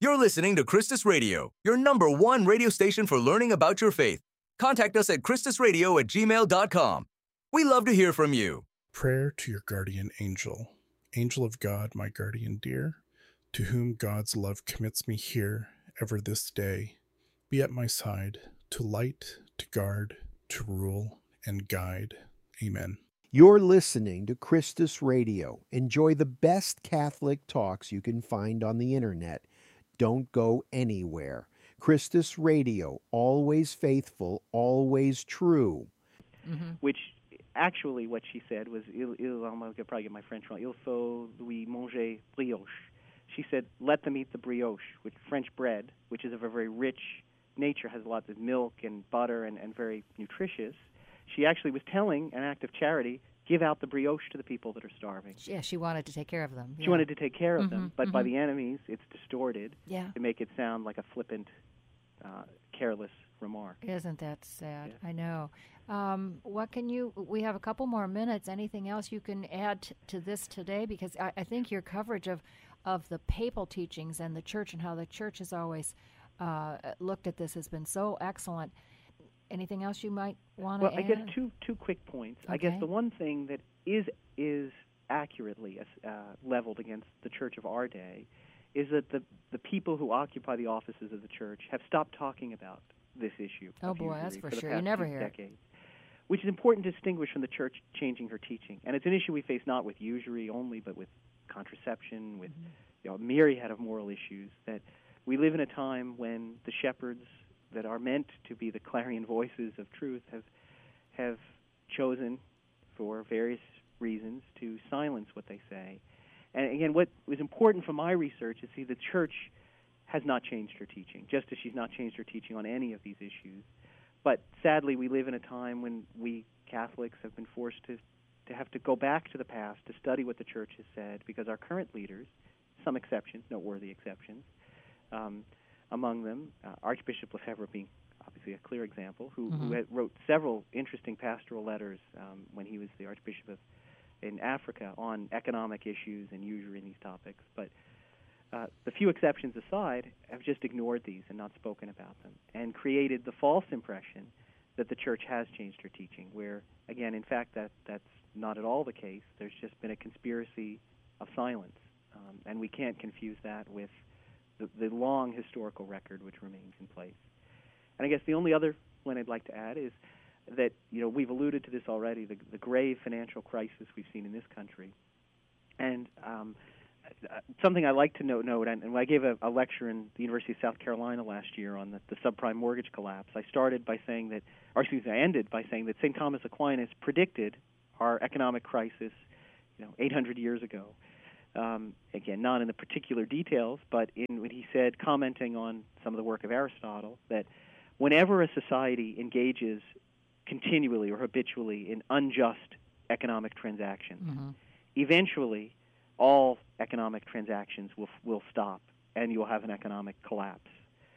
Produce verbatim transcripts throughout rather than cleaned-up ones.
You're listening to Christus Radio, your number one radio station for learning about your faith. Contact us at christusradio at gmail dot com. We love to hear from you. Prayer to your guardian angel. Angel of God, my guardian dear, to whom God's love commits me here, ever this day, be at my side, to light, to guard, to rule, and guide. Amen. You're listening to Christus Radio. Enjoy the best Catholic talks you can find on the internet. Don't go anywhere. Christus Radio, always faithful, always true. Mm-hmm. Which actually what she said was, il, il, I'm going to probably get my French wrong, il faut lui manger brioche. She said, let them eat the brioche, which French bread, which is of a very rich nature, has lots of milk and butter and, and very nutritious. She actually was telling, an act of charity, give out the brioche to the people that are starving. Yeah, she wanted to take care of them. She yeah. wanted to take care of mm-hmm, them, but mm-hmm. by the enemies, it's distorted yeah. to make it sound like a flippant, uh, careless remark. Isn't that sad? Yeah. I know. Um, what can you, we have a couple more minutes. Anything else you can add t- to this today? Because I, I think your coverage of, of the papal teachings and the church and how the church has always uh, looked at this has been so excellent. Anything else you might want to well, add? Well, I guess two two quick points. Okay. I guess the one thing that is is accurately uh, leveled against the church of our day is that the the people who occupy the offices of the church have stopped talking about this issue. Oh of boy, usury that's for, for the sure. past You never few hear decades, it. Which is important to distinguish from the church changing her teaching. And it's an issue we face not with usury only, but with contraception, with mm-hmm. you know, a myriad of moral issues. That we live in a time when the shepherds that are meant to be the clarion voices of truth have have chosen, for various reasons, to silence what they say. And again, what was important from my research is see the church has not changed her teaching, just as she's not changed her teaching on any of these issues. But sadly, we live in a time when we Catholics have been forced to, to have to go back to the past to study what the church has said, because our current leaders, some exceptions, noteworthy exceptions, um, among them, uh, Archbishop Lefebvre being obviously a clear example, who, mm-hmm. who had wrote several interesting pastoral letters um, when he was the Archbishop of, in Africa on economic issues and usury and these topics. But uh, the few exceptions aside, have just ignored these and not spoken about them, and created the false impression that the church has changed her teaching, where, again, in fact, that that's not at all the case. There's just been a conspiracy of silence, um, and we can't confuse that with The, the long historical record which remains in place. And I guess the only other one I'd like to add is that, you know, we've alluded to this already, the, the grave financial crisis we've seen in this country. And um, something I like to note, note and, and I gave a, a lecture in the University of South Carolina last year on the, the subprime mortgage collapse. I started by saying that, or excuse me, I ended by saying that Saint Thomas Aquinas predicted our economic crisis, you know, eight hundred years ago. Um, again, not in the particular details, but in what he said, commenting on some of the work of Aristotle, that whenever a society engages continually or habitually in unjust economic transactions, mm-hmm. eventually all economic transactions will will stop, and you will have an economic collapse,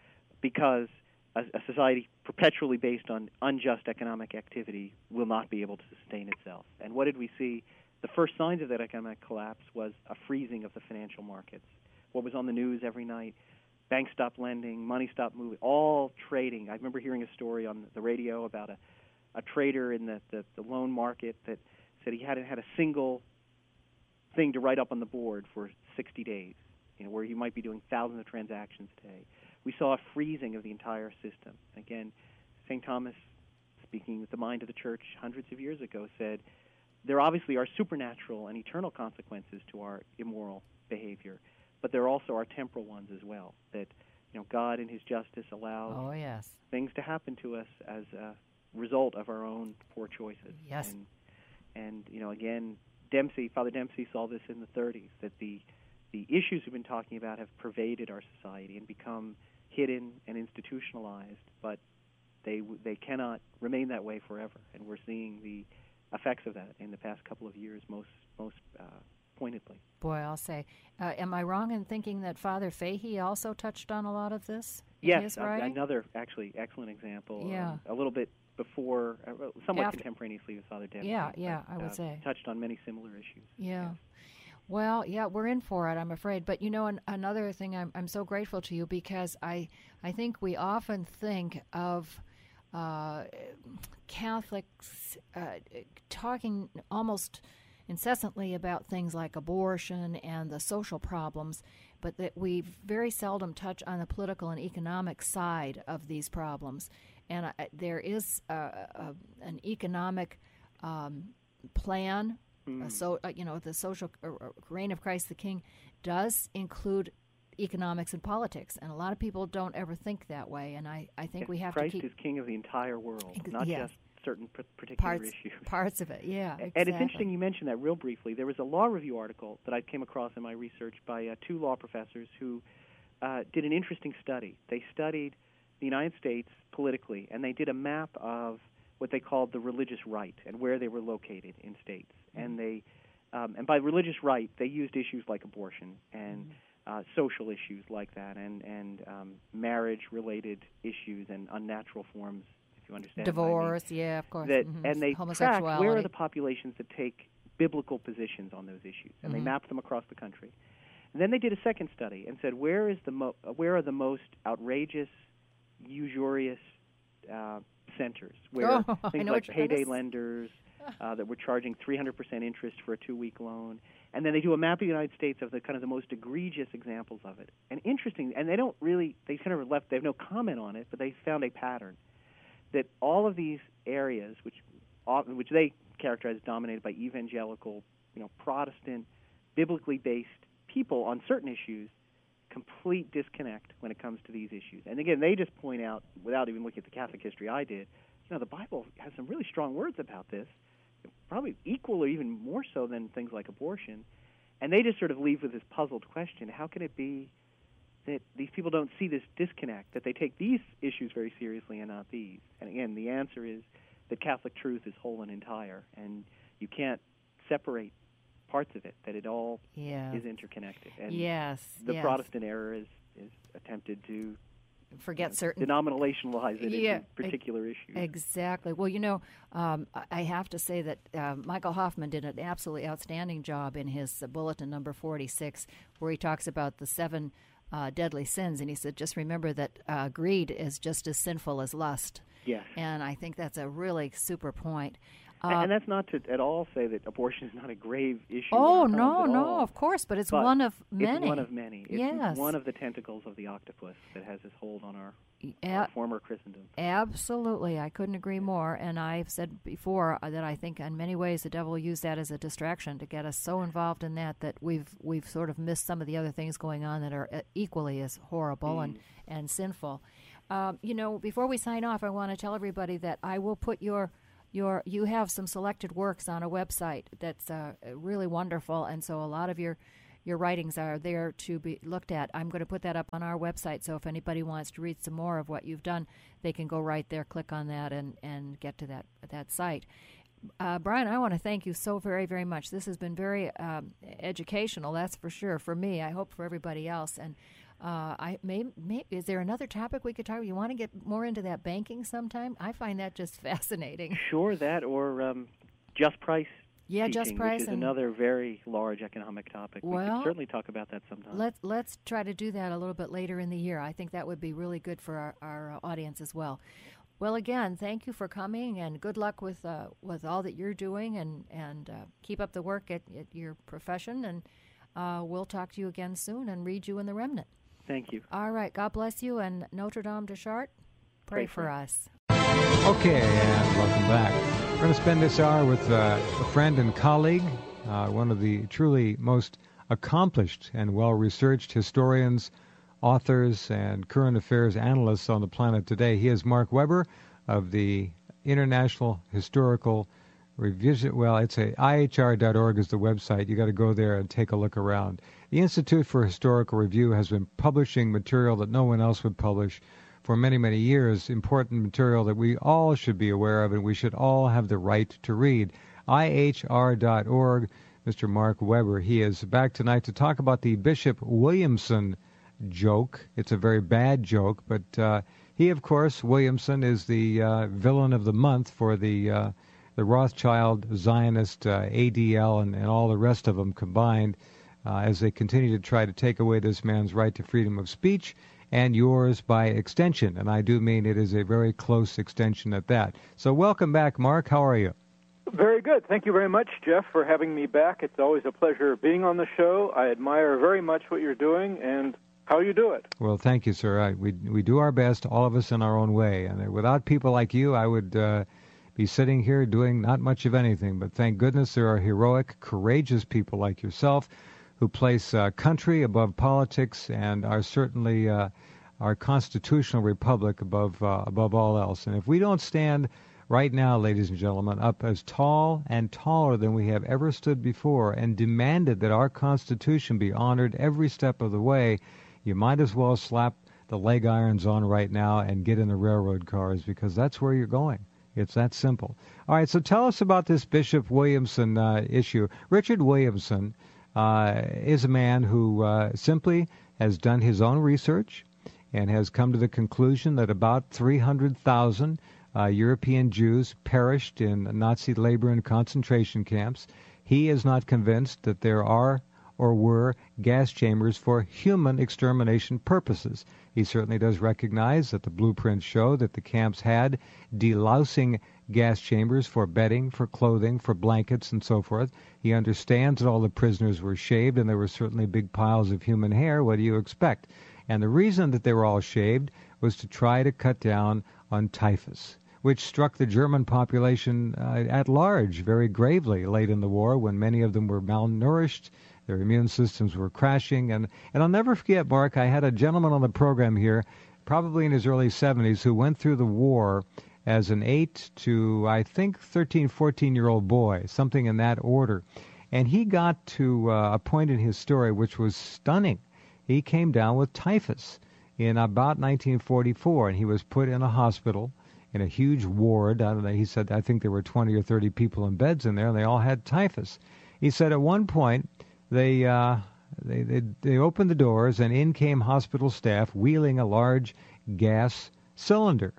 because a, a society perpetually based on unjust economic activity will not be able to sustain itself. And what did we see? The first signs of that economic collapse was a freezing of the financial markets. What was on the news every night? Banks stopped lending, money stopped moving, all trading. I remember hearing a story on the radio about a, a trader in the, the, the loan market that said he hadn't had a single thing to write up on the board for sixty days, you know, where he might be doing thousands of transactions a day. We saw a freezing of the entire system. Again, Saint Thomas, speaking with the mind of the church hundreds of years ago, said, there obviously are supernatural and eternal consequences to our immoral behavior, but there also are temporal ones as well, that, you know, God in his justice allows oh, yes. things to happen to us as a result of our own poor choices. Yes. And, and you know, again, Dempsey, Father Dempsey saw this in the thirties, that the, the issues we've been talking about have pervaded our society and become hidden and institutionalized, but they they cannot remain that way forever, and we're seeing the effects of that in the past couple of years most most uh, pointedly. Boy, I'll say, uh, am I wrong in thinking that Father Fahey also touched on a lot of this? in Yes, his uh, writing? another actually excellent example. Yeah. Um, a little bit before, uh, somewhat After- contemporaneously with Father Dempsey. Yeah, yeah, but, I would uh, say. touched on many similar issues. Yeah. Yes. Well, yeah, we're in for it, I'm afraid. But you know, an, another thing, I'm I'm so grateful to you because I I think we often think of uh, Catholics uh, talking almost incessantly about things like abortion and the social problems, but that we very seldom touch on the political and economic side of these problems. And uh, there is uh, a, an economic um, plan. Uh, so, uh, you know, the social uh, reign of Christ the King does include economics and politics, and a lot of people don't ever think that way. And I, I think yes, we have Christ to keep... Christ is king of the entire world, Ex- not yeah. just certain p- particular parts, issues. Parts of it, yeah, exactly. And it's interesting you mentioned that real briefly. There was a law review article that I came across in my research by uh, two law professors who uh, did an interesting study. They studied the United States politically, and they did a map of what they called the religious right and where they were located in states. Mm-hmm. And they, um, and by religious right, they used issues like abortion and mm-hmm. uh, social issues like that, and and um, marriage-related issues and unnatural forms, if you understand. Divorce, what I mean. yeah, of course. That mm-hmm. and they tracked where are the populations that take biblical positions on those issues, and mm-hmm. they mapped them across the country. And then they did a second study and said where is the mo- where are the most outrageous, usurious uh, centers where oh, things like payday lenders uh, that were charging three hundred percent interest for a two-week loan. And then they do a map of the United States of the kind of the most egregious examples of it. And interesting, and they don't really, they kind of left, they have no comment on it, but they found a pattern that all of these areas, which which they characterize as dominated by evangelical, you know, Protestant, biblically based people on certain issues, complete disconnect when it comes to these issues. And again, they just point out, without even looking at the Catholic history I did, you know, the Bible has some really strong words about this, probably equal or even more so than things like abortion. And they just sort of leave with this puzzled question: how can it be that these people don't see this disconnect, that they take these issues very seriously and not these? And again, the answer is that Catholic truth is whole and entire, and you can't separate parts of it, that it all yeah. is interconnected. And yes, the yes. Protestant error is, is attempted to forget you know, certain denominationalize it yeah, into particular issues. Exactly. Well, you know, um, I have to say that uh, Michael Hoffman did an absolutely outstanding job in his uh, bulletin number forty-six, where he talks about the seven uh, deadly sins, and he said, just remember that uh, greed is just as sinful as lust. Yes. And I think that's a really super point. Uh, and that's not to at all say that abortion is not a grave issue. Oh, in our no, times at no, all. of course, but it's but one of many. It's one of many. It's yes. one of the tentacles of the octopus that has its hold on our, A- our former Christendom. Absolutely. I couldn't agree more. And I've said before that I think in many ways the devil used that as a distraction to get us so involved in that that we've we've sort of missed some of the other things going on that are equally as horrible mm. and, and sinful. Um, you know, before we sign off, I want to tell everybody that I will put your Your, you have some selected works on a website that's uh, really wonderful, and so a lot of your your writings are there to be looked at. I'm going to put that up on our website, so if anybody wants to read some more of what you've done, they can go right there, click on that, and, and get to that that site. Uh, Brian, I want to thank you so very, very much. This has been very um, educational, that's for sure, for me. I hope for everybody else. And uh, I may, may, is there another topic we could talk about? You want to get more into that banking sometime? I find that just fascinating. Sure, that or um, just price yeah, teaching, just price, which is and another very large economic topic. Well, we could certainly talk about that sometime. Let's, let's try to do that a little bit later in the year. I think that would be really good for our, our audience as well. Well, again, thank you for coming, and good luck with uh, with all that you're doing, and, and uh, keep up the work at, at your profession, and uh, we'll talk to you again soon and read you in the Remnant. Thank you. All right. God bless you, and Notre Dame de Chartres, pray, pray for, for us. Okay, and welcome back. We're going to spend this hour with uh, a friend and colleague, uh, one of the truly most accomplished and well-researched historians, authors, and current affairs analysts on the planet today. He is Mark Weber of the International Historical Revision. Well, it's a I H R dot org is the website. You got to go there and take a look around. The Institute for Historical Review has been publishing material that no one else would publish for many, many years, important material that we all should be aware of and we should all have the right to read. I H R dot org, Mister Mark Weber. He is back tonight to talk about the Bishop Williamson joke. It's a very bad joke, but uh, he, of course, Williamson, is the uh, villain of the month for the uh, the Rothschild, Zionist, uh, A D L, and, and all the rest of them combined. uh, as they continue to try to take away this man's right to freedom of speech and yours by extension. And I do mean it is a very close extension at that. So welcome back, Mark. How are you? Very good. Thank you very much, Jeff, for having me back. It's always a pleasure being on the show. I admire very much what you're doing and how you do it. Well, thank you, sir. I, we we do our best, all of us in our own way. And without people like you, I would uh, be sitting here doing not much of anything. But thank goodness there are heroic, courageous people like yourself who place uh, country above politics and are certainly uh, our constitutional republic above uh, above all else. And if we don't stand right now, ladies and gentlemen, up as tall and taller than we have ever stood before and demanded that our Constitution be honored every step of the way, you might as well slap the leg irons on right now and get in the railroad cars, because that's where you're going. It's that simple. All right, so tell us about this Bishop Williamson uh, issue. Richard Williamson uh, is a man who uh, simply has done his own research and has come to the conclusion that about three hundred thousand Uh, European Jews perished in Nazi labor and concentration camps. He is not convinced that there are or were gas chambers for human extermination purposes. He certainly does recognize that the blueprints show that the camps had delousing gas chambers for bedding, for clothing, for blankets, and so forth. He understands that all the prisoners were shaved, and there were certainly big piles of human hair. What do you expect? And the reason that they were all shaved was to try to cut down on typhus, which struck the German population uh, at large very gravely late in the war, when many of them were malnourished, their immune systems were crashing. And, and I'll never forget, Mark, I had a gentleman on the program here, probably in his early seventies, who went through the war as an eight to, I think, thirteen, fourteen-year-old boy, something in that order. And he got to uh, a point in his story which was stunning. He came down with typhus in about nineteen forty-four, and he was put in a hospital in a huge ward. I don't know, he said, I think there were twenty or thirty people in beds in there, and they all had typhus. He said at one point they uh, they, they they opened the doors, and in came hospital staff wheeling a large gas cylinder.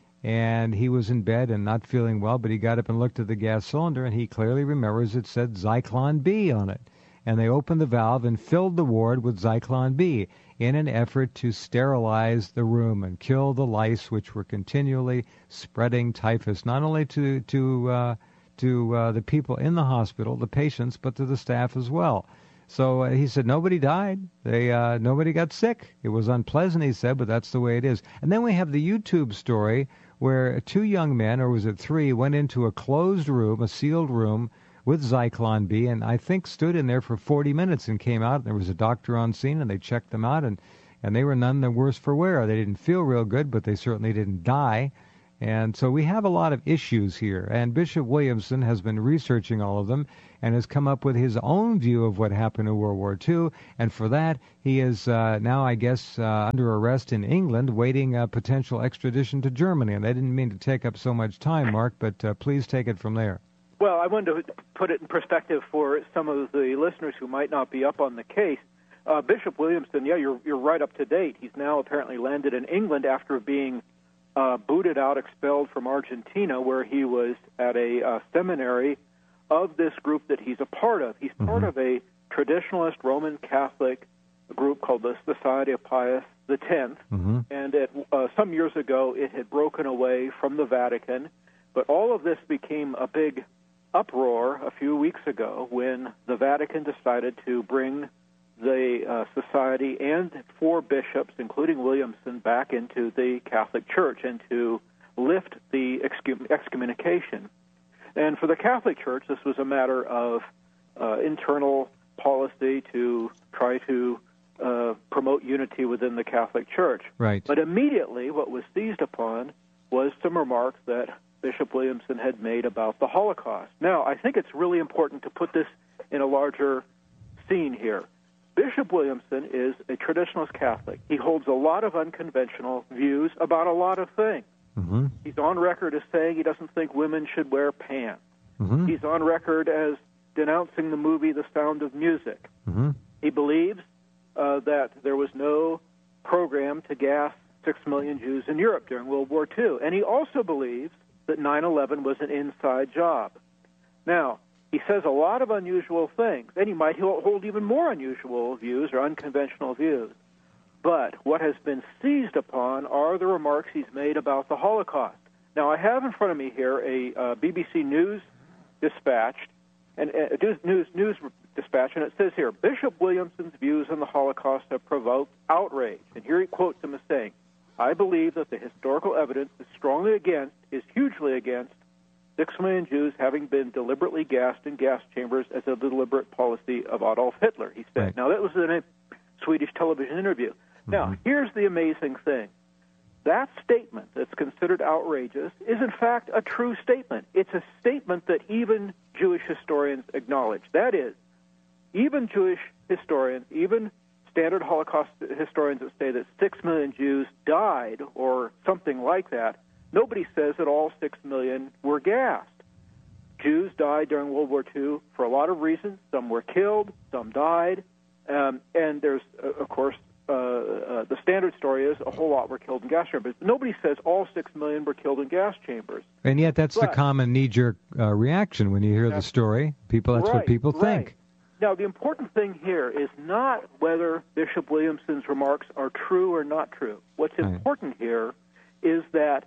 And he was in bed and not feeling well, but he got up and looked at the gas cylinder, and he clearly remembers it said Zyklon B on it. And they opened the valve and filled the ward with Zyklon B in an effort to sterilize the room and kill the lice which were continually spreading typhus, not only to to uh, to uh, the people in the hospital, the patients, but to the staff as well. So uh, he said nobody died. They uh, nobody got sick. It was unpleasant, he said, but that's the way it is. And then we have the YouTube story where two young men, or was it three, went into a closed room, a sealed room, with Zyklon B, and I think stood in there for forty minutes and came out. And there was a doctor on scene, and they checked them out, and, and they were none the worse for wear. They didn't feel real good, but they certainly didn't die. And so we have a lot of issues here. And Bishop Williamson has been researching all of them and has come up with his own view of what happened in World War Two. And for that, he is uh, now, I guess, uh, under arrest in England, waiting a potential extradition to Germany. And I didn't mean to take up so much time, Mark, but uh, please take it from there. Well, I wanted to put it in perspective for some of the listeners who might not be up on the case. Uh, Bishop Williamson, yeah, you're you're right up to date. He's now apparently landed in England after being uh, booted out, expelled from Argentina, where he was at a uh, seminary of this group that he's a part of. He's mm-hmm. part of a traditionalist Roman Catholic group called the Society of Pius the Tenth, mm-hmm. and it, uh, some years ago it had broken away from the Vatican, but all of this became a big uproar a few weeks ago when the Vatican decided to bring the uh, society and four bishops, including Williamson, back into the Catholic Church and to lift the excom- excommunication. And for the Catholic Church, this was a matter of uh, internal policy to try to uh, promote unity within the Catholic Church. Right. But immediately what was seized upon was some remarks that Bishop Williamson had made about the Holocaust. Now, I think it's really important to put this in a larger scene here. Bishop Williamson is a traditionalist Catholic. He holds a lot of unconventional views about a lot of things. Mm-hmm. He's on record as saying he doesn't think women should wear pants. Mm-hmm. He's on record as denouncing the movie The Sound of Music. Mm-hmm. He believes uh, that there was no program to gas six million Jews in Europe during World War Two. And he also believes that nine eleven was an inside job. Now, He says a lot of unusual things, and he might hold even more unusual views or unconventional views. But what has been seized upon are the remarks he's made about the Holocaust. Now, I have in front of me here a uh, B B C News dispatch, and uh, news news dispatch, and it says here, Bishop Williamson's views on the Holocaust have provoked outrage. And here he quotes him as saying, I believe that the historical evidence is strongly against, is hugely against, six million Jews having been deliberately gassed in gas chambers as a deliberate policy of Adolf Hitler, he said. Right. Now, that was in a Swedish television interview. Mm-hmm. Now, here's the amazing thing. That statement that's considered outrageous is, in fact, a true statement. It's a statement that even Jewish historians acknowledge. That is, even Jewish historians, even standard Holocaust historians that say that six million Jews died or something like that, nobody says that all six million were gassed. Jews died during World War Two for a lot of reasons. Some were killed, some died, um, and there's, uh, of course, Uh, uh, the standard story is a whole lot were killed in gas chambers. Nobody says all six million were killed in gas chambers. And yet that's but, the common knee-jerk uh, reaction when you hear the story. People, that's right, what people right. think. Now, the important thing here is not whether Bishop Williamson's remarks are true or not true. What's right. important here is that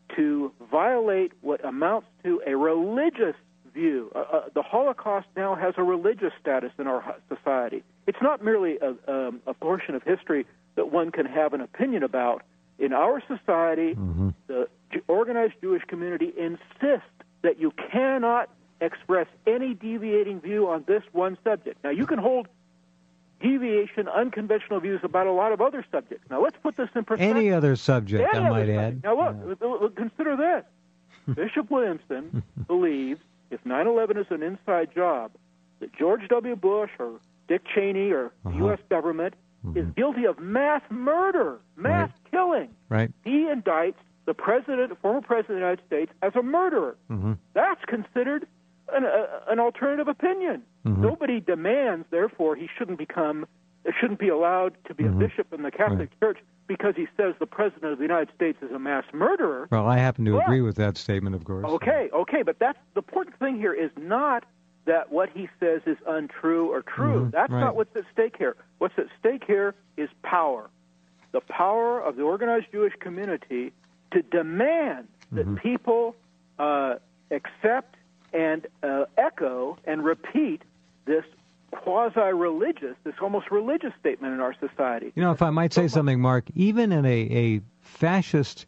to violate what amounts to a religious view, uh, uh, the Holocaust now has a religious status in our society. It's not merely a, um, a portion of history that one can have an opinion about. In our society, mm-hmm. the organized Jewish community insists that you cannot express any deviating view on this one subject. Now, you can hold deviation, unconventional views about a lot of other subjects. Now, let's put this in perspective. Any other subject, Any I other might subject. add. Now, look, yeah. look, consider this. Bishop Williamson believes if nine eleven is an inside job, that George W. Bush or Dick Cheney or uh-huh. the U S government mm-hmm. is guilty of mass murder, mass right. killing. Right. He indicts the president, former president of the United States, as a murderer. Mm-hmm. That's considered an, a, an alternative opinion. Mm-hmm. Nobody demands, therefore, he shouldn't become, shouldn't be allowed to be mm-hmm. a bishop in the Catholic right. Church because he says the president of the United States is a mass murderer. Well, I happen to well, agree with that statement, of course. Okay, okay, but that's the important thing here is not that what he says is untrue or true. Mm-hmm. That's right. not what's at stake here. What's at stake here is power. The power of the organized Jewish community to demand that mm-hmm. people uh, accept and uh, echo and repeat this quasi-religious, this almost religious statement in our society. You know, if I might say something, Mark, even in a, a fascist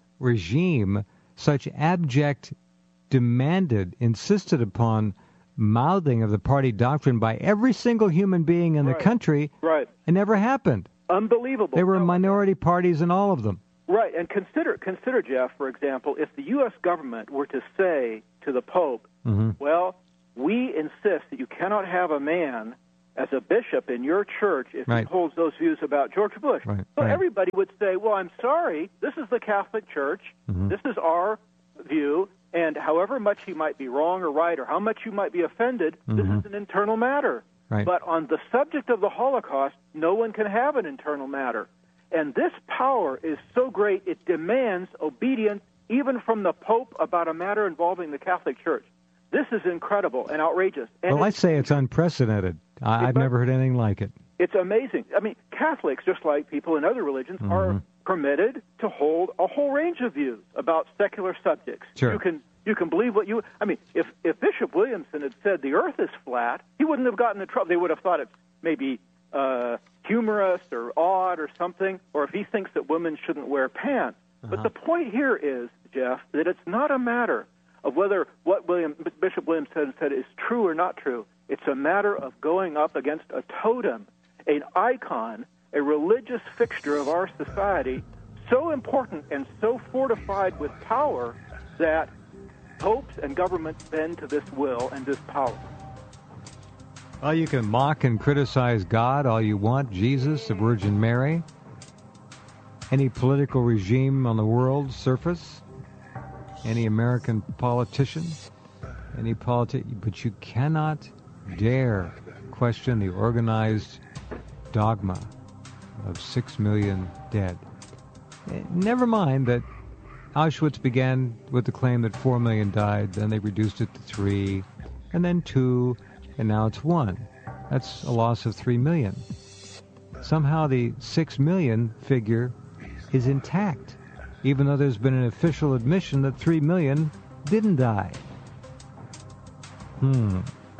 regime, such abject, demanded, insisted upon mouthing of the party doctrine by every single human being in right. the country, right. it never happened. Unbelievable. There were no. minority parties in all of them. Right, and consider, consider, Jeff, for example, if the U S government were to say to the Pope, mm-hmm. well, we insist that you cannot have a man as a bishop in your church if right. he holds those views about George Bush. Right. So right. everybody would say, well, I'm sorry, this is the Catholic Church, mm-hmm. this is our view, and however much he might be wrong or right or how much you might be offended, mm-hmm. this is an internal matter. Right. But on the subject of the Holocaust, no one can have an internal matter. And this power is so great, it demands obedience even from the Pope about a matter involving the Catholic Church. This is incredible and outrageous. And well, I'd say it's unprecedented. I, I've never heard anything like it. It's amazing. I mean, Catholics, just like people in other religions, mm-hmm. are permitted to hold a whole range of views about secular subjects. Sure. You can you can believe what you... I mean, if, if Bishop Williamson had said the earth is flat, he wouldn't have gotten in trouble. They would have thought it's maybe uh, humorous or odd or something, or if he thinks that women shouldn't wear pants. Uh-huh. But the point here is, Jeff, that it's not a matter of whether what William, Bishop Williamson said is true or not true. It's a matter of going up against a totem, an icon, a religious fixture of our society, so important and so fortified with power that popes and governments bend to this will and this power. Well, you can mock and criticize God all you want, Jesus, the Virgin Mary, any political regime on the world's surface, any American politician, any politi- but you cannot dare question the organized dogma of six million dead. Never mind that Auschwitz began with the claim that four million died, then they reduced it to three, and then two, and now it's one. That's a loss of three million. Somehow the six million figure is intact, even though there's been an official admission that three million didn't die. Hmm.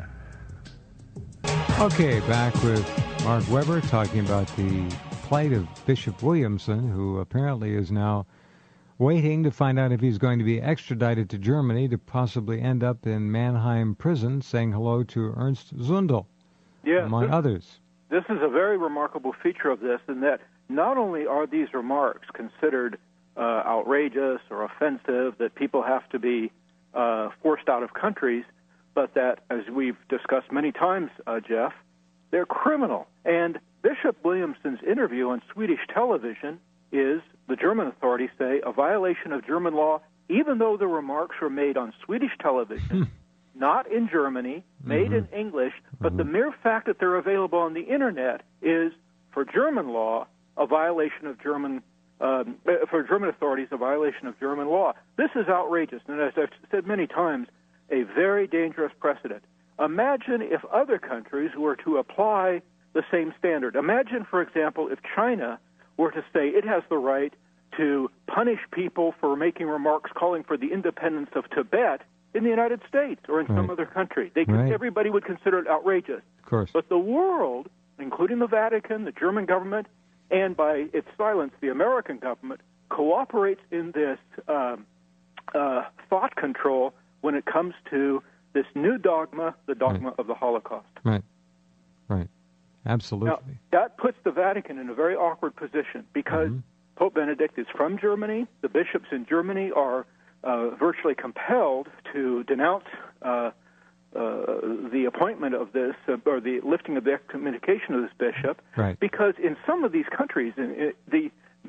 Okay, back with Mark Weber talking about the plight of Bishop Williamson, who apparently is now waiting to find out if he's going to be extradited to Germany to possibly end up in Mannheim prison saying hello to Ernst Zundel, yeah, among this, others. This is a very remarkable feature of this, in that not only are these remarks considered uh, outrageous or offensive, that people have to be uh, forced out of countries, but that, as we've discussed many times, uh, Jeff, they're criminal. And Bishop Williamson's interview on Swedish television is, the German authorities say, a violation of German law, even though the remarks were made on Swedish television, not in Germany, made Mm-hmm. in English, but Mm-hmm. the mere fact that they're available on the Internet is, for German law, a violation of German, um, for German authorities, a violation of German law. This is outrageous, and as I've said many times, a very dangerous precedent. Imagine if other countries were to apply the same standard. Imagine, for example, if China were to say it has the right to punish people for making remarks calling for the independence of Tibet in the United States or in Right. some other country. They could, Right. Everybody would consider it outrageous. Of course. But the world, including the Vatican, the German government, and by its silence, the American government, cooperates in this um, uh, thought control when it comes to this new dogma, the dogma Right. of the Holocaust. Right. Right. Absolutely. Now, that puts the Vatican in a very awkward position because Mm-hmm. Pope Benedict is from Germany. The bishops in Germany are uh, virtually compelled to denounce uh, uh, the appointment of this, uh, or the lifting of the excommunication of this bishop, Right. because in some of these countries, in, in, the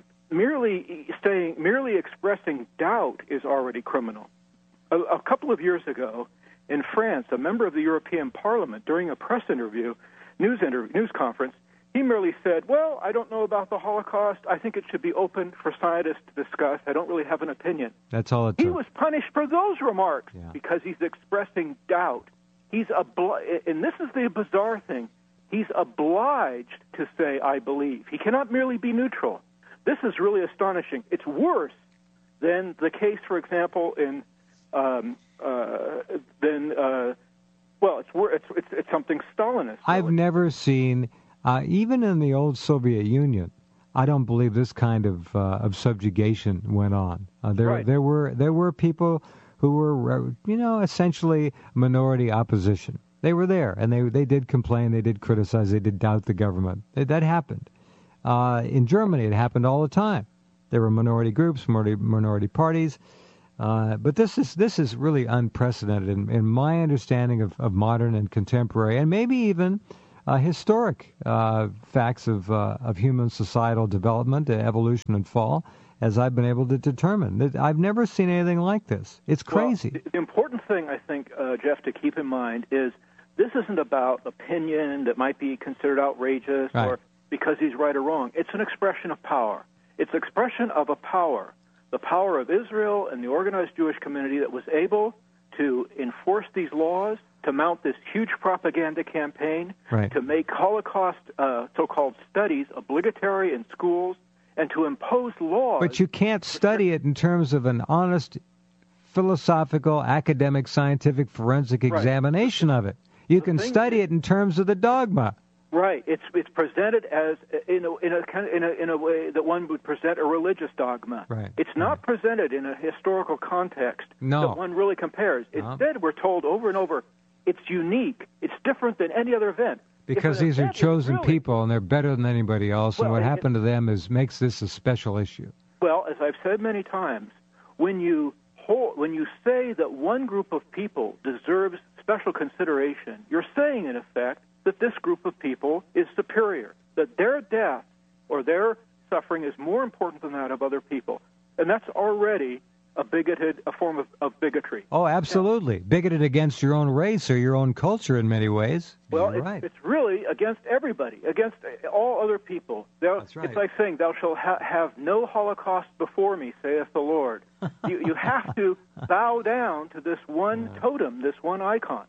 merely saying, merely expressing doubt is already criminal. A, a couple of years ago, in France, a member of the European Parliament, during a press interview, news inter- news conference, he merely said, well, I don't know about the Holocaust. I think it should be open for scientists to discuss. I don't really have an opinion. That's all it He took. was punished for those remarks Yeah. because he's expressing doubt. He's obli- and this is the bizarre thing. He's obliged to say, I believe. He cannot merely be neutral. This is really astonishing. It's worse than the case, for example, in um, uh, than uh, well, it's, wor- it's it's it's something Stalinist. I've really. never seen, uh, even in the old Soviet Union, I don't believe this kind of uh, of subjugation went on. Uh, there Right. there were there were people who were, uh, you know, essentially minority opposition. They were there, and they they did complain, they did criticize, they did doubt the government. That, that happened. Uh, in Germany, it happened all the time. There were minority groups, minority minority parties. Uh, but this is this is really unprecedented in, in my understanding of, of modern and contemporary, and maybe even uh, historic uh, facts of uh, of human societal development, uh, evolution, and fall, as I've been able to determine. That I've never seen anything like this. It's crazy. Well, the, the important thing, I think, uh, Jeff, to keep in mind is this isn't about opinion that might be considered outrageous Right. or because he's right or wrong. It's an expression of power. It's an expression of a power, the power of Israel and the organized Jewish community that was able to enforce these laws, to mount this huge propaganda campaign, Right. to make Holocaust uh, so-called studies obligatory in schools, and to impose laws. But you can't study it in terms of an honest, philosophical, academic, scientific, forensic Right. examination of it. You The can thing study is- it in terms of the dogma. Right. It's it's presented as in a in a kind of, in a in a way that one would present a religious dogma. Right. It's not presented in a historical context No. that one really compares. No. Instead, we're told over and over, it's unique. It's different than any other event. If Because an these are event is chosen really- people, and they're better than anybody else, and Well, what and- happened to them is makes this a special issue. Well, as I've said many times, when you hold, when you say that one group of people deserves special consideration, you're saying, in effect, that this group of people is superior, that their death or their suffering is more important than that of other people. And that's already a bigoted, a form of, of bigotry. Oh, absolutely. Bigoted against your own race or your own culture in many ways. Well, You're it's, right. it's really against everybody, against all other people. Thou, That's right. It's like saying, thou shalt ha- have no Holocaust before me, saith the Lord. you, you have to bow down to this one Yeah. totem, this one icon.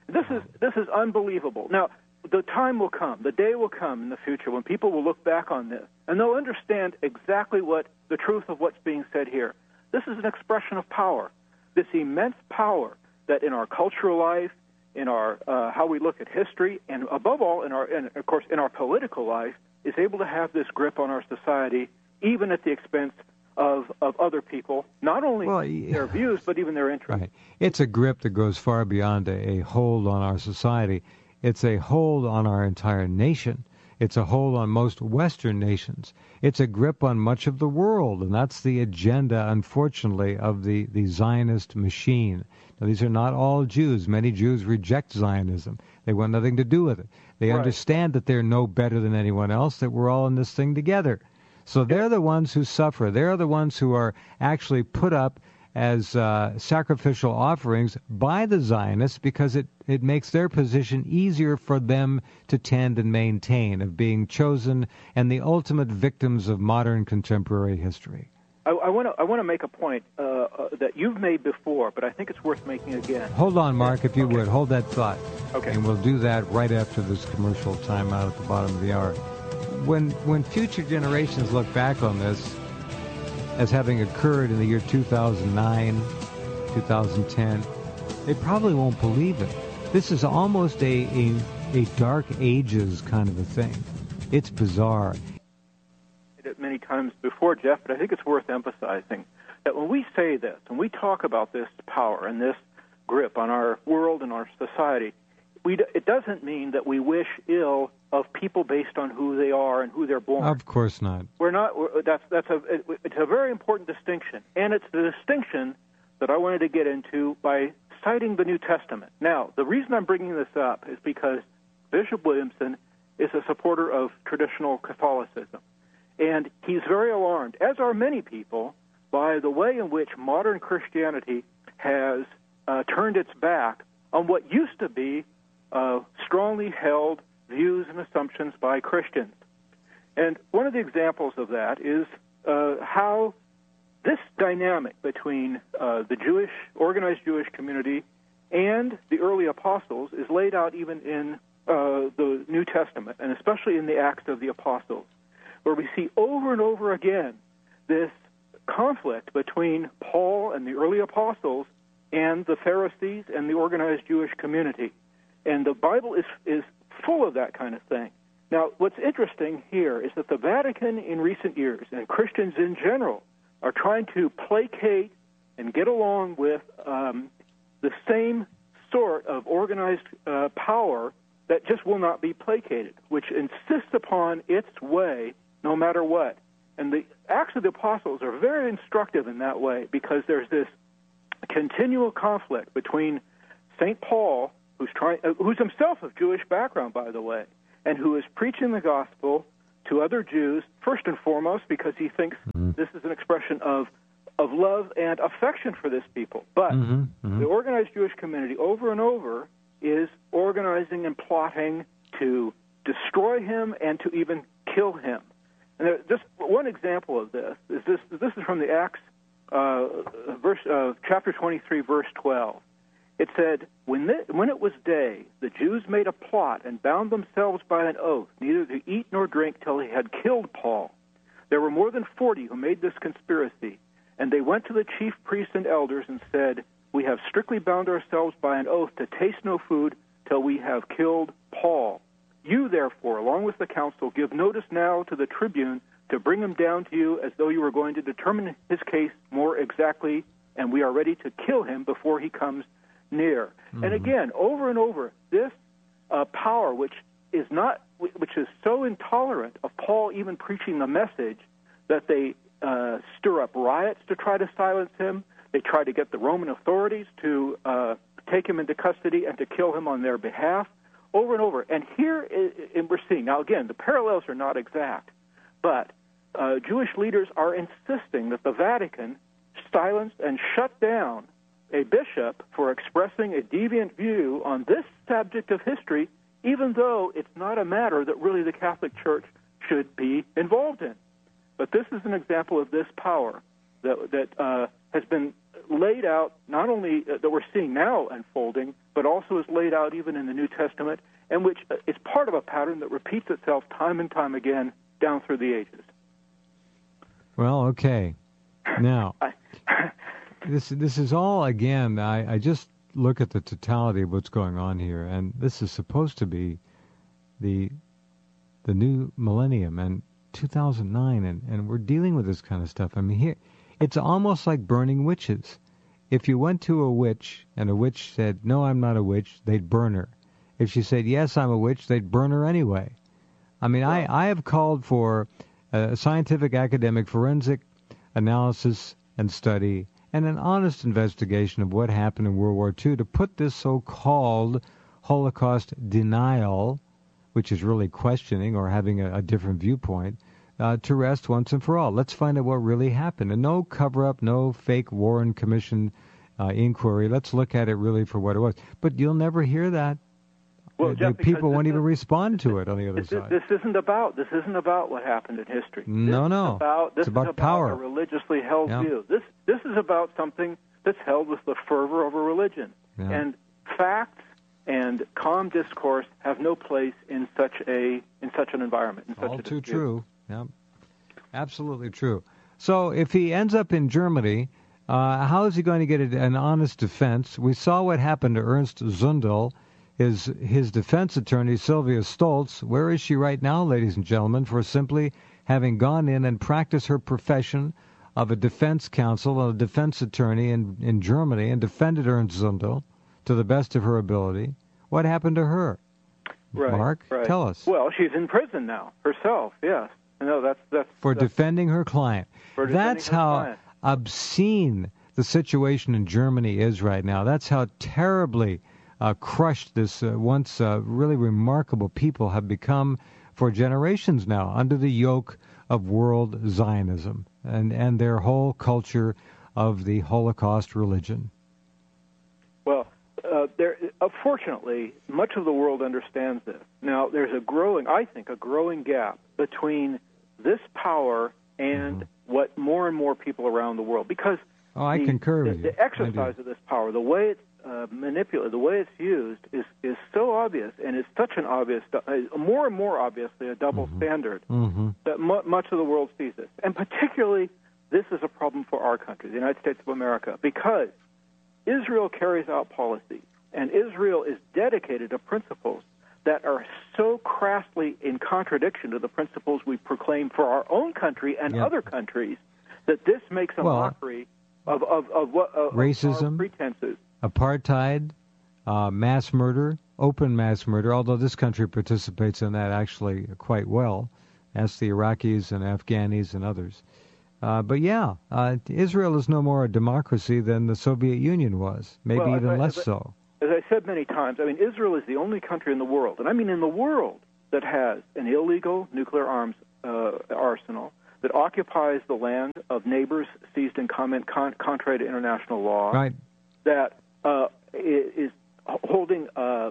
This is this is unbelievable. Now, the time will come, the day will come in the future when people will look back on this, and they'll understand exactly what the truth of what's being said here. This is an expression of power, this immense power that in our cultural life, in our uh, how we look at history, and above all, in our, and of course, in our political life, is able to have this grip on our society, even at the expense of of other people, not only well, yeah. their views, but even their interests. Right. It's a grip that goes far beyond a, a hold on our society. It's a hold on our entire nation. It's a hold on most Western nations. It's a grip on much of the world, and that's the agenda, unfortunately, of the, the Zionist machine. Now, these are not all Jews. Many Jews reject Zionism. They want nothing to do with it. They right. understand that they're no better than anyone else, that we're all in this thing together. So they're the ones who suffer. They're the ones who are actually put up as uh, sacrificial offerings by the Zionists because it, it makes their position easier for them to tend and maintain, of being chosen and the ultimate victims of modern contemporary history. I want to I want to make a point uh, uh, that you've made before, but I think it's worth making again. Hold on, Mark, if you okay. would. Hold that thought. Okay. And we'll do that right after this commercial timeout at the bottom of the hour. When when future generations look back on this as having occurred in the year two thousand nine, two thousand ten, they probably won't believe it. This is almost a, a, a dark ages kind of a thing. It's bizarre. It many times before, Jeff, but I think it's worth emphasizing that when we say this, when we talk about this power and this grip on our world and our society, we, it doesn't mean that we wish ill of people based on who they are and who they're born. Of course not. We're not. We're, that's that's a it's a very important distinction, and it's the distinction that I wanted to get into by citing the New Testament. Now, the reason I'm bringing this up is because Bishop Williamson is a supporter of traditional Catholicism, and he's very alarmed, as are many people, by the way in which modern Christianity has uh, turned its back on what used to be uh, strongly held views and assumptions by Christians. And one of the examples of that is uh, how this dynamic between uh, the Jewish, organized Jewish community and the early apostles is laid out even in uh, the New Testament, and especially in the Acts of the Apostles, where we see over and over again this conflict between Paul and the early apostles and the Pharisees and the organized Jewish community. And the Bible is is full of that kind of thing. Now, what's interesting here is that the Vatican in recent years, and Christians in general, are trying to placate and get along with um, the same sort of organized uh, power that just will not be placated, which insists upon its way no matter what. And the Acts of the Apostles are very instructive in that way, because there's this continual conflict between Saint Paul, who's trying, uh, who's himself of Jewish background, by the way, and who is preaching the gospel to other Jews, first and foremost, because he thinks mm-hmm. this is an expression of of love and affection for this people. But mm-hmm. Mm-hmm. the organized Jewish community, over and over, is organizing and plotting to destroy him and to even kill him. And there, just one example of this is this. This is from the Acts, uh, verse, uh, chapter twenty-three, verse twelve. It said, when, the, when it was day, the Jews made a plot and bound themselves by an oath, neither to eat nor drink till they had killed Paul. There were more than forty who made this conspiracy, and they went to the chief priests and elders and said, we have strictly bound ourselves by an oath to taste no food till we have killed Paul. You, therefore, along with the council, give notice now to the tribune to bring him down to you as though you were going to determine his case more exactly, and we are ready to kill him before he comes near. Mm-hmm. And again, over and over, this uh, power, which is not, which is so intolerant of Paul even preaching the message, that they uh, stir up riots to try to silence him. They try to get the Roman authorities to uh, take him into custody and to kill him on their behalf, over and over. And here is, and we're seeing, now again, the parallels are not exact, but uh, Jewish leaders are insisting that the Vatican silence and shut down a bishop for expressing a deviant view on this subject of history, even though it's not a matter that really the Catholic Church should be involved in. But this is an example of this power that, that uh, has been laid out not only uh, that we're seeing now unfolding, but also is laid out even in the New Testament, and which uh, is part of a pattern that repeats itself time and time again down through the ages. Well, okay. Now, this this is all, again, I, I just look at the totality of what's going on here, and this is supposed to be the the new millennium and two thousand nine, and, and we're dealing with this kind of stuff. I mean, here, it's almost like burning witches. If you went to a witch and a witch said, no, I'm not a witch, they'd burn her. If she said, yes, I'm a witch, they'd burn her anyway. I mean, I, I have called for a scientific, academic, forensic analysis and study and an honest investigation of what happened in World War Two to put this so-called Holocaust denial, which is really questioning or having a, a different viewpoint, uh, to rest once and for all. Let's find out what really happened. And no cover-up, no fake Warren Commission uh, inquiry. Let's look at it really for what it was. But you'll never hear that. Well, the, Jeff, the people won't this, even respond to it on the other this, side. This isn't about this isn't about what happened in history. No, this no. Is about, this it's about, is about power. a religiously held yeah. view. This this is about something that's held with the fervor of a religion. Yeah. And facts and calm discourse have no place in such a in such an environment. In such All a too dispute. true. Yeah, absolutely true. So if he ends up in Germany, uh, how is he going to get an honest defense? We saw what happened to Ernst Zundel. His his defense attorney, Sylvia Stoltz, where is she right now, ladies and gentlemen, for simply having gone in and practiced her profession of a defense counsel and a defense attorney in, in Germany and defended Ernst Zundel to the best of her ability? What happened to her? Right, Mark, right. tell us. Well, she's in prison now herself, yes. No, that's that's For that's, defending her client. for defending That's her how client. obscene the situation in Germany is right now. That's how terribly uh, crushed this uh, once uh, really remarkable people have become for generations now under the yoke of world Zionism and, and their whole culture of the Holocaust religion. Well, uh, there, uh, fortunately, much of the world understands this. Now, there's a growing, I think, a growing gap between this power and mm-hmm. what more and more people around the world, because oh, I the, concur the, with you. the exercise of this power, the way it's uh, manipulated, the way it's used, is, is so obvious, and it's such an obvious, uh, more and more obviously a double mm-hmm. standard mm-hmm. that mu- much of the world sees this. And particularly, this is a problem for our country, the United States of America, because Israel carries out policy, and Israel is dedicated to principles that are so crassly in contradiction to the principles we proclaim for our own country and yep. other countries that this makes a well, mockery of of of what of, racism, of our pretenses. Apartheid, uh, mass murder, open mass murder, although this country participates in that actually quite well, as the Iraqis and Afghanis and others. Uh, but yeah, uh, Israel is no more a democracy than the Soviet Union was, maybe well, even I, less as I, so. As I said many times, I mean, Israel is the only country in the world, and I mean in the world, that has an illegal nuclear arms uh, arsenal, that occupies the land of neighbors seized in comment con- contrary to international law, Right. that uh, is holding uh,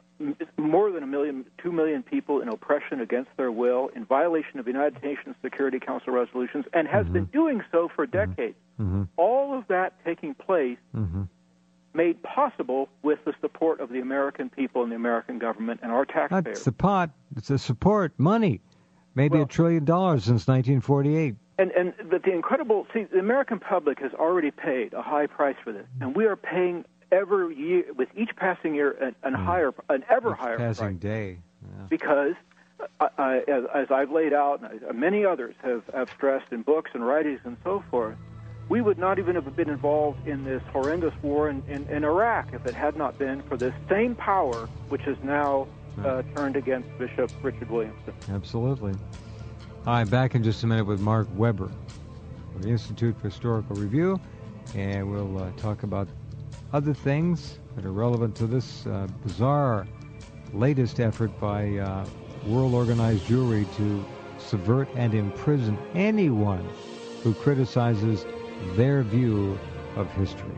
more than a million, two million people in oppression against their will, in violation of United Nations Security Council resolutions, and has mm-hmm. been doing so for decades. Mm-hmm. All of that taking place mm-hmm. made possible with the support of the American people and the American government and our taxpayers. That's the pot. It's the support, money. Maybe well, a trillion dollars since nineteen forty-eight. And and but the incredible, see, the American public has already paid a high price for this, and we are paying every year, with each passing year, an, an mm. higher, an ever each higher passing price. day. Yeah. Because, uh, I, as, as I've laid out, and I, many others have, have stressed in books and writings and so forth, we would not even have been involved in this horrendous war in, in, in Iraq if it had not been for this same power which has now uh, turned against Bishop Richard Williamson. Absolutely. All right, back in just a minute with Mark Weber of the Institute for Historical Review, and we'll uh, talk about other things that are relevant to this uh, bizarre latest effort by uh, World Organized Jewry to subvert and imprison anyone who criticizes their view of history.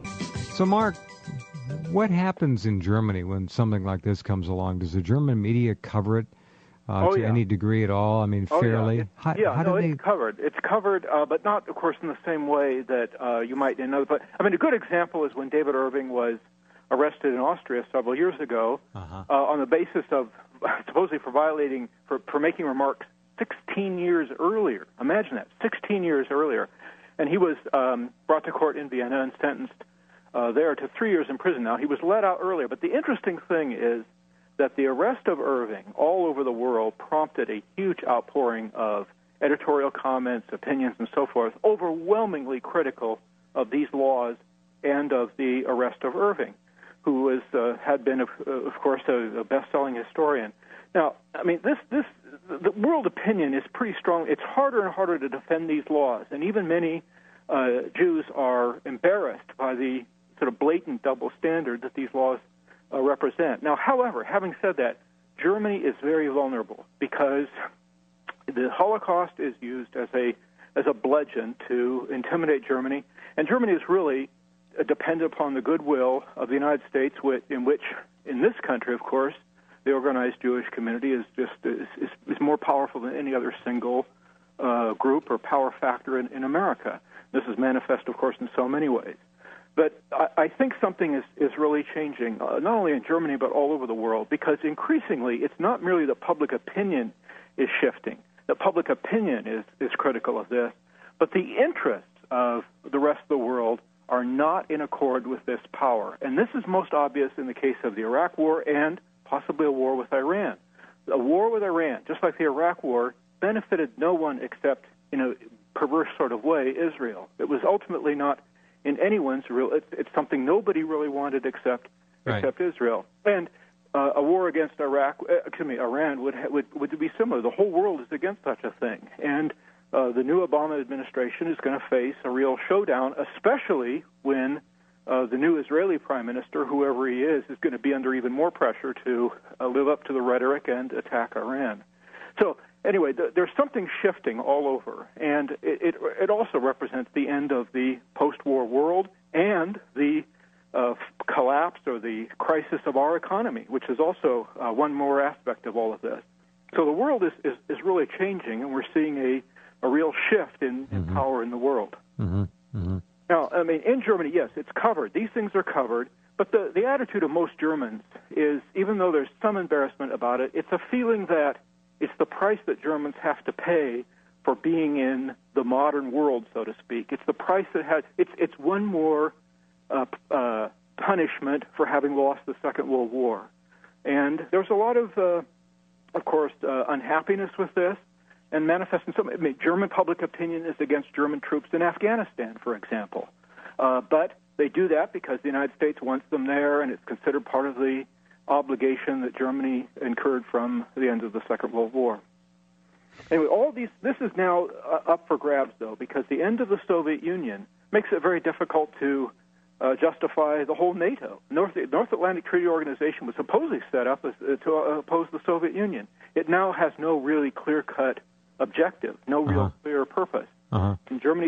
So, Mark, what happens in Germany when something like this comes along? Does the German media cover it uh, oh, to yeah. any degree at all? I mean, Oh, fairly? yeah, it, how, yeah how no, do it's they... covered. It's covered, uh, but not, of course, in the same way that uh, you might in other. But I mean, a good example is when David Irving was arrested in Austria several years ago Uh-huh. uh, on the basis of supposedly for violating, for, for making remarks sixteen years earlier. Imagine that, sixteen years earlier. And he was um, brought to court in Vienna and sentenced uh, there to three years in prison. Now, he was let out earlier, but the interesting thing is that the arrest of Irving all over the world prompted a huge outpouring of editorial comments, opinions, and so forth, overwhelmingly critical of these laws and of the arrest of Irving, who was uh, had been, of, uh, of course, a, a best-selling historian. Now, I mean, this this the world opinion is pretty strong. It's harder and harder to defend these laws, and even many uh, Jews are embarrassed by the sort of blatant double standard that these laws uh, represent. Now, however, having said that, Germany is very vulnerable because the Holocaust is used as a as a bludgeon to intimidate Germany, and Germany is really uh, dependent upon the goodwill of the United States, in which, in this country, of course, the organized Jewish community is just is, is, is more powerful than any other single uh, group or power factor in, in America. This is manifest, of course, in so many ways. But I, I think something is, is really changing, uh, not only in Germany but all over the world, because increasingly it's not merely that public opinion is shifting, that public opinion is, is critical of this, but the interests of the rest of the world are not in accord with this power. And this is most obvious in the case of the Iraq War and possibly a war with Iran. A war with Iran, just like the Iraq War, benefited no one except, in a perverse sort of way, Israel. It was ultimately not in anyone's real. It, it's something nobody really wanted except Right. except Israel. And uh, a war against Iraq, uh, excuse me, Iran would ha- would would be similar. The whole world is against such a thing, and uh, the new Obama administration is going to face a real showdown, especially when Uh, the new Israeli prime minister, whoever he is, is going to be under even more pressure to uh, live up to the rhetoric and attack Iran. So anyway, th- there's something shifting all over, and it, it, it also represents the end of the post-war world and the uh, collapse or the crisis of our economy, which is also uh, one more aspect of all of this. So the world is, is, is really changing, and we're seeing a, a real shift in, in Mm-hmm. power in the world. Mm-hmm. Mm-hmm. Now, I mean, in Germany, yes, it's covered. These things are covered. But the, the attitude of most Germans is, even though there's some embarrassment about it, it's a feeling that it's the price that Germans have to pay for being in the modern world, so to speak. It's the price that has, it's, it's one more uh, uh, punishment for having lost the Second World War. And there's a lot of, uh, of course, uh, unhappiness with this. And manifest in some. I mean, German public opinion is against German troops in Afghanistan, for example. Uh, but they do that because the United States wants them there, and it's considered part of the obligation that Germany incurred from the end of the Second World War. Anyway, all these. This is now uh, up for grabs, though, because the end of the Soviet Union makes it very difficult to uh, justify the whole NATO. North, North Atlantic Treaty Organization was supposedly set up as, uh, to uh, oppose the Soviet Union. It now has no really clear-cut objective, no real Uh-huh. clear purpose. Uh-huh. And Germany